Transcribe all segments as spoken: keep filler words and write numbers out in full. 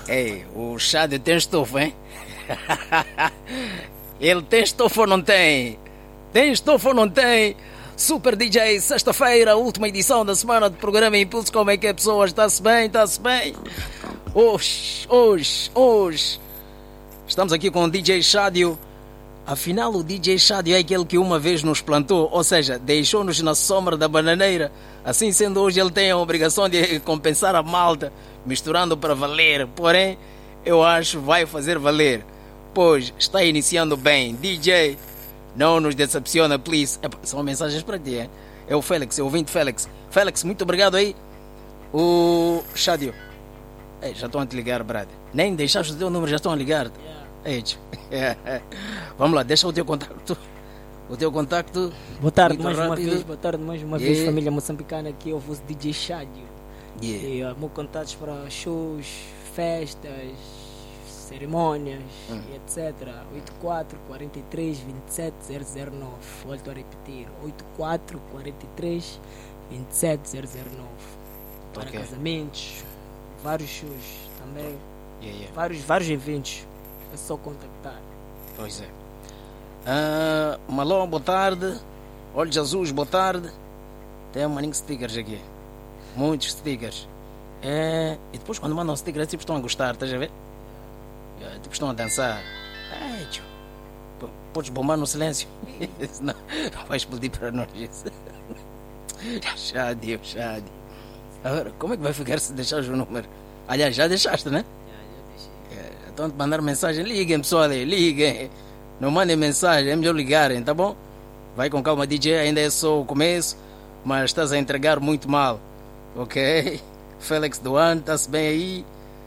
Ei, o Shadio tem estofo, hein? Ele tem estofo ou não tem? Tem estofo ou não tem? Super D J, sexta-feira, última edição da semana do programa Impulso. Como é que é, pessoas? Está-se bem? Está-se bem? Hoje, hoje, hoje estamos aqui com o D J Shadio. Afinal, o D J Shadio é aquele que uma vez nos plantou, ou seja, deixou-nos na sombra da bananeira. Assim sendo, hoje ele tem a obrigação de compensar a malta, misturando para valer. Porém, eu acho que vai fazer valer, pois está iniciando bem. D J, não nos decepciona, please. Epa, são mensagens para ti, hein? É o Félix, é o ouvinte Félix. Félix, muito obrigado aí. O Shadio. Ei, já estão a te ligar, brother. Nem deixaste o teu número, já estão a ligar. Ei, vamos lá, deixa o teu contacto. O teu contacto. Boa tarde, muito mais rápido. uma vez, boa tarde mais uma Yeah. vez, família moçambicana, aqui eu vou D J Shadio. Yeah. E uh, meus contatos para shows, festas, cerimônias, Hum. e etcétera. oito quatro, quarenta e três, vinte e sete, zero zero nove. Volto a repetir, oito quatro, quarenta e três, vinte e sete, zero zero nove. Para Ok. casamentos, vários shows também, Yeah, yeah. vários, vários eventos. É só contactar. Pois é. Ah, Maló, boa tarde. Olhos azuis, boa tarde. Tem um maninho de stickers aqui. Muitos stickers. É, e depois quando mandam stickers, tipo, estão a gostar, estás a ver? É, tipo, estão a dançar. É, tio. P- Podes bombar no silêncio. Senão vai explodir para nós isso. Shadio, Shadio. Agora, como é que vai ficar se deixares o número? Aliás, já deixaste, né? Estão a mandar mensagem, liguem pessoal aí, liguem. Não mandem mensagem, é melhor ligarem, tá bom? Vai com calma, D J, ainda é só o começo, mas estás a entregar muito mal, ok? Félix Duan, está-se bem aí?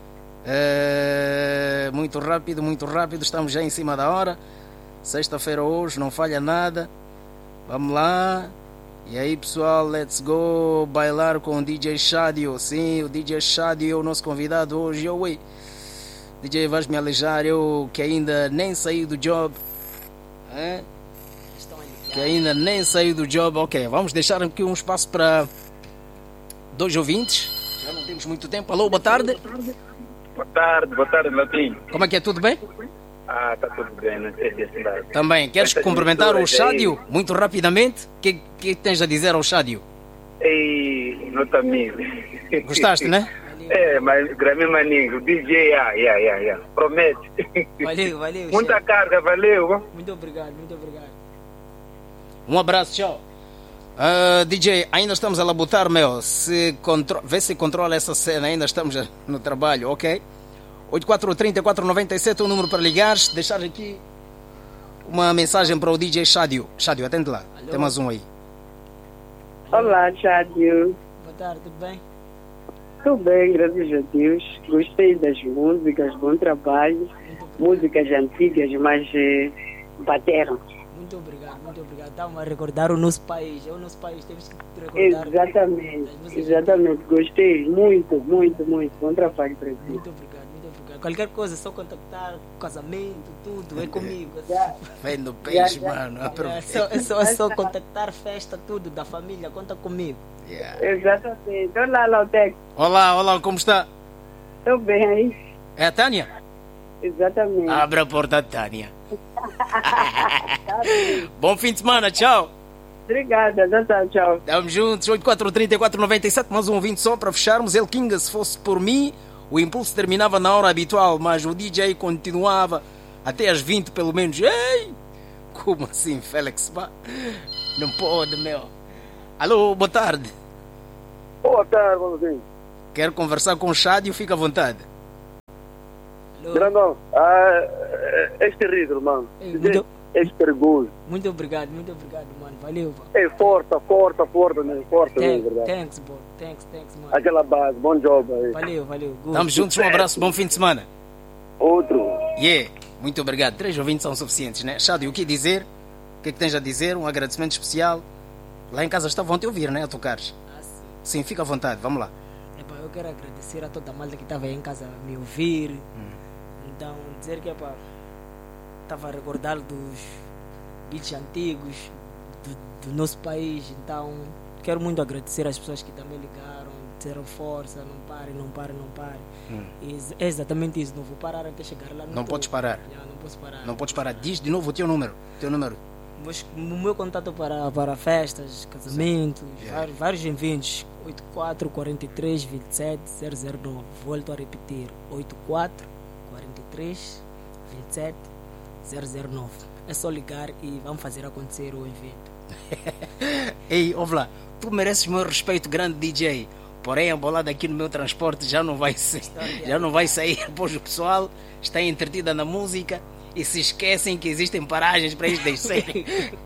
É, muito rápido, muito rápido, estamos já em cima da hora. Sexta-feira hoje, não falha nada. Vamos lá. E aí pessoal, let's go bailar com o D J Shadio. Sim, o D J Shadio é o nosso convidado hoje. Yo, ué. D J, vais me alejar, eu que ainda nem saí do job. É? Estão a ligar. Que ainda nem saí do job. Ok, vamos deixar aqui um espaço para dois ouvintes. Já não temos muito tempo. Alô, boa tarde. Boa tarde, boa tarde, Latim. Como é que é? Tudo bem? Ah, está tudo bem, não sei se é cidade. Também. Queres Essas cumprimentar o misturas aí. Shadio muito rapidamente? O que, que tens a dizer ao Shadio? Ei, não está amigo. Gostaste, né? É, mas Grammy Maninho, D J, ah, yeah, yeah, yeah. Promete. Valeu, valeu. Muita chefe. carga, valeu. Muito obrigado, muito obrigado. Um abraço, tchau. Ah, D J, ainda estamos a labutar, meu. Se contro... Vê se controla essa cena, ainda estamos no trabalho, ok? oito quatro três quatro nove sete é o número para ligares. Deixar aqui uma mensagem para o D J Shadio. Shadio, atende lá. Alô? Tem mais um aí. Olá, Shadio. Boa tarde, tudo bem? Tudo bem, graças a Deus. Gostei das músicas, bom trabalho. Músicas antigas, mas eh, bateram. Muito obrigado, muito obrigado. Estamos a recordar o nosso país. É o nosso país, temos que recordar. Exatamente, das músicas. exatamente. Gostei muito, muito, muito. Bom trabalho para ti. Muito obrigado, muito obrigado. Qualquer coisa, só contactar, casamento, tudo, é comigo. Já. Vem do peixe, Já, já. mano. É Aproveita. só, é, só, é só contactar, festa, tudo, da família, conta comigo. Yeah. Exatamente. Olá, Lautec. Olá, olá, como está? Estou bem aí? É a Tânia? Exatamente. Abre a porta, Tânia. Bom fim de semana, tchau. Obrigada, tchau, tchau, tchau. Estamos juntos, oito quatro três quatro nove sete, mais um ouvinte só para fecharmos. El Kinga, se fosse por mim, o impulso terminava na hora habitual, mas o D J continuava até às vinte pelo menos. Ei! Como assim, Félix? Pá? Não pode, meu. Alô, boa tarde. Boa tarde, Bonzinho. Quero conversar com o Shadio, fica à vontade. Alô? Grandão, ah, és terrível, mano. Ei, muito, És perigoso. muito obrigado, muito obrigado, mano. Valeu, pá. É forte, forte, forte, né? Forte, né, Thanks, verdade. thanks, bro. Thanks, thanks, mano. Aquela base, bom job aí. Valeu, valeu. Good. Estamos juntos, um abraço, bom fim de semana. Outro. Yeah, muito obrigado. Três ouvintes são suficientes, né? Shadio, o que dizer? O que é que tens a dizer? Um agradecimento especial. Lá em casa estavam a te ouvir, né? A tocares. Ah, sim. Sim, fica à vontade, vamos lá. Epá, eu quero agradecer a toda a malta que estava aí em casa a me ouvir. Hum. Então, dizer que epá, estava a recordar dos beats antigos do, do nosso país. Então, quero muito agradecer às pessoas que também ligaram, disseram força, não pare, não pare, não pare. Hum. E é exatamente isso, não vou parar até chegar lá no Não topo. podes parar. Já, não posso parar. Não podes parar. Diz de novo o teu número. Teu número. Mas o meu contato para, para festas, casamentos, Yeah. vários, vários eventos, oito quatro, quarenta e três, vinte e sete, zero zero nove. Volto a repetir, oito quatro, quarenta e três, vinte e sete, zero zero nove. É só ligar e vamos fazer acontecer o evento. Ei, ouve lá. Tu mereces meu respeito, grande D J. Porém, a bolada aqui no meu transporte já não vai ser. Já não vai sair. Pois o pessoal está entretida na música e se esquecem que existem paragens para eles descerem.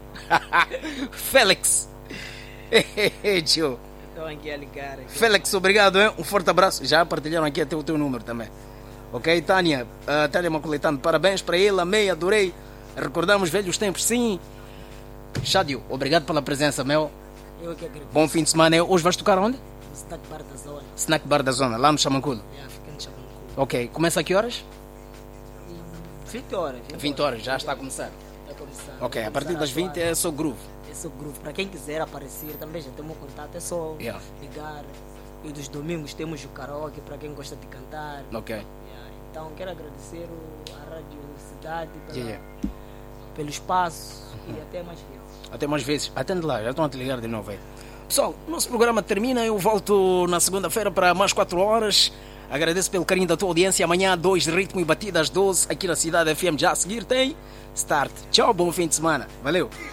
Félix. Tio. Estão aqui a ligar. Aqui. Félix, obrigado, hein? Um forte abraço. Já partilharam aqui até o teu número também. Ok, Tânia? Uh, Tânia Macoletano, parabéns para ele, amei, adorei. Recordamos velhos tempos, sim. Shadio, obrigado pela presença, meu. Eu é que agradeço. Bom fim de semana. Hoje vais tocar onde? No Snack Bar da Zona. Snack Bar da Zona, lá no Chamanculo. Já, ficando chamando. Ok, começa a que horas? vinte horas. vinte horas, já está a começar. Vai começar. Ok, Vai a partir começar das vinte atuar. é só groove. Esse é o grupo. Para quem quiser aparecer, também já temos contato. É só Yeah. ligar. E dos domingos temos o karaoke para quem gosta de cantar. Ok. Yeah. Então quero agradecer o- a Rádio Cidade pela, Yeah, pelo espaço e até mais vezes. Até mais vezes. Atende lá, já estão a te ligar de novo aí. Pessoal, nosso programa termina. Eu volto na segunda-feira para mais quatro horas. Agradeço pelo carinho da tua audiência. Amanhã, dois ritmo e batida às doze, aqui na Cidade F M. Já a seguir tem Start. Tchau, bom fim de semana. Valeu.